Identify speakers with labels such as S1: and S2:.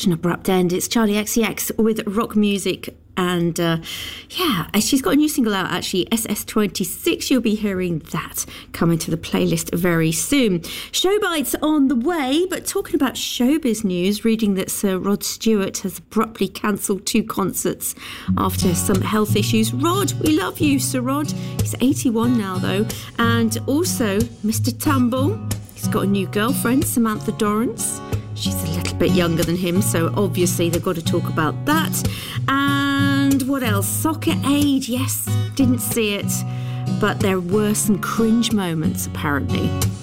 S1: such an abrupt end. It's Charlie XCX with rock music. And she's got a new single out, actually, SS26. You'll be hearing that coming to the playlist very soon. Showbites on the way, but talking about showbiz news, reading that Sir Rod Stewart has abruptly cancelled 2 concerts after some health issues. Rod, we love you, Sir Rod. He's 81 now, though. And also, Mr. Tumble, he's got a new girlfriend, Samantha Dorrance. She's a little bit younger than him, so obviously they've got to talk about that. And what else? Soccer Aid, yes, didn't see it, but there were some cringe moments, apparently.